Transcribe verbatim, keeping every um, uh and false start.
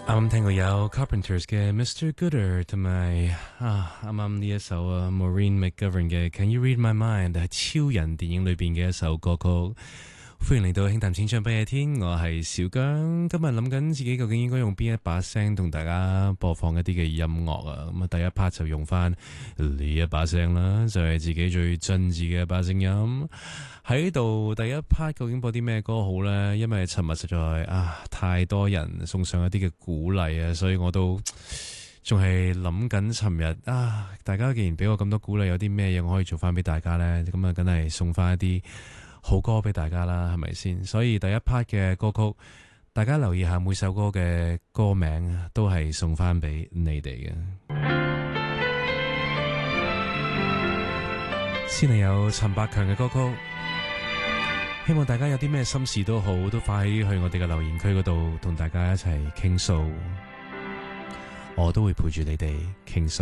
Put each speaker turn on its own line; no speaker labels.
啱啱聽過有 Carpenters 嘅 Mister Gooder 同埋啊，啱啱呢一首啊 Maureen McGovern 嘅 Can You Read My Mind 係超人電影裏邊嘅一首歌曲。歡迎嚟到輕談淺唱不夜天，我係小姜。今日諗緊自己究竟應該用邊一把聲同大家播放一啲嘅音樂啊。咁啊，第一 part 就用翻呢一把聲啦，就係自己最真摯嘅一把聲音。喺度第一 part 究竟播啲咩歌好呢？因為尋日實在啊太多人送上一啲嘅鼓勵啊，所以我都仲係諗緊尋日啊，大家既然俾我咁多鼓勵，有啲咩嘢我可以做翻俾大家呢？咁啊，梗係送翻一啲好歌俾大家啦，係咪先？所以第一 part 嘅歌曲，大家留意下每首歌嘅歌名都係送翻俾你哋嘅。先係有陳百強嘅歌曲，希望大家有啲咩心事都好，都快啲去我哋嘅留言區嗰度同大家一齊傾訴，我都會陪住你哋傾訴。